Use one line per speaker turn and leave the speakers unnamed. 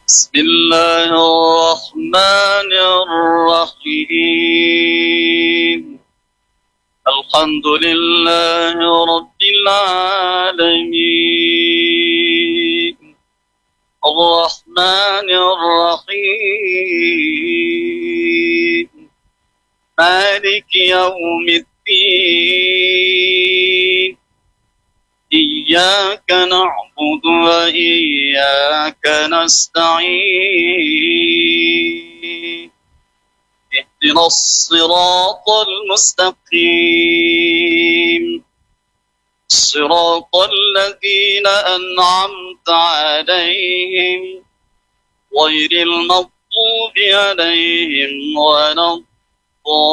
بسم الله الرحمن الرحيم الحمد لله رب العالمين الرحمن الرحيم مالك يوم الدين إياك نعبد وإياك نستعين اهدنا الصراط المستقيم صراط الذين أنعمت عليهم غير المغضوب عليهم ولا الضالين